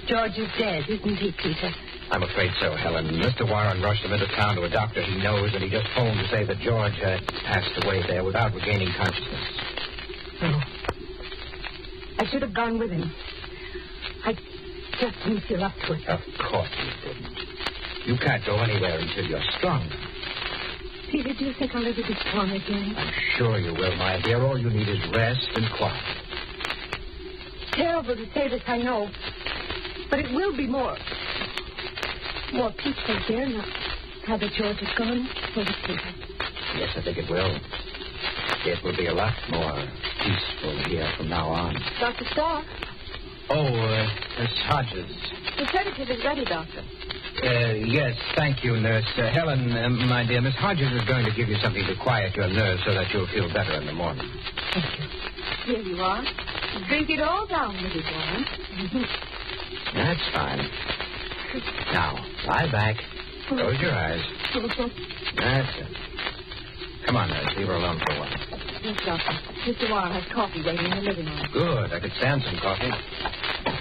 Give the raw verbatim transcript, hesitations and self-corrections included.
George is dead, isn't he, Peter? I'm afraid so, Helen. Mister Warren rushed him into town to a doctor he knows, and he just phoned to say that George had passed away there without regaining consciousness. Oh. I should have gone with him. I just didn't feel up to it. Of course you didn't. You can't go anywhere until you're strong. Peter, do you think I'll ever be strong again? I'm sure you will, my dear. All you need is rest and quiet. Terrible to say this, I know. But it will be more... more peaceful here now, now that George is gone. Will it, Peter? Yes, I think it will. It will be a lot more peaceful here from now on. Doctor Starr? Oh, uh, Miss Hodges. The sedative is ready, Doctor. Uh, yes, thank you, Nurse. Uh, Helen, uh, my dear, Miss Hodges is going to give you something to quiet your nerves so that you'll feel better in the morning. Thank you. Here you are. Drink it all down, Missus Warren. That's fine. Now, lie back. Close your eyes. That's it. Come on, Nurse. Leave her alone for a while. Yes, Doctor. Mister Warren has coffee waiting in the living room. Good. I could stand some coffee.